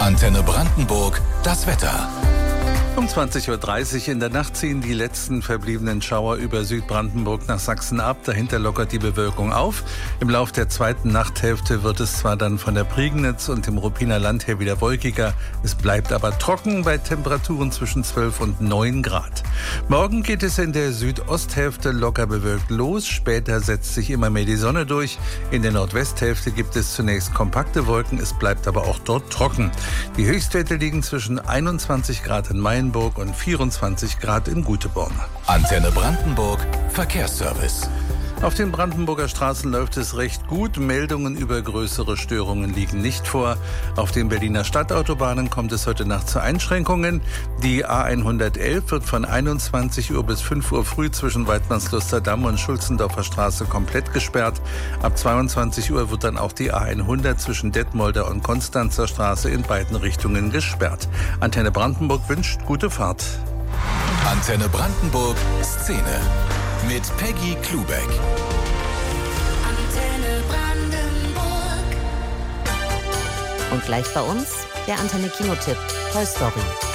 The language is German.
Antenne Brandenburg, das Wetter. Um 20.30 Uhr in der Nacht ziehen die letzten verbliebenen Schauer über Südbrandenburg nach Sachsen ab. Dahinter lockert die Bewölkung auf. Im Lauf der zweiten Nachthälfte wird es zwar dann von der Prignitz und dem Ruppiner Land her wieder wolkiger. Es bleibt aber trocken bei Temperaturen zwischen 12 und 9 Grad. Morgen geht es in der Südosthälfte locker bewölkt los. Später setzt sich immer mehr die Sonne durch. In der Nordwesthälfte gibt es zunächst kompakte Wolken. Es bleibt aber auch dort trocken. Die Höchstwerte liegen zwischen 21 Grad in Mayen und 24 Grad in Guteborn. Antenne Brandenburg, Verkehrsservice. Auf den Brandenburger Straßen läuft es recht gut. Meldungen über größere Störungen liegen nicht vor. Auf den Berliner Stadtautobahnen kommt es heute Nacht zu Einschränkungen. Die A111 wird von 21 Uhr bis 5 Uhr früh zwischen Weidmannsluster Damm und Schulzendorfer Straße komplett gesperrt. Ab 22 Uhr wird dann auch die A100 zwischen Detmolder und Konstanzer Straße in beiden Richtungen gesperrt. Antenne Brandenburg wünscht gute Fahrt. Antenne Brandenburg Szene mit Peggy Klubeck. Antenne Brandenburg. Und gleich bei uns der Antenne Kinotipp Toy Story.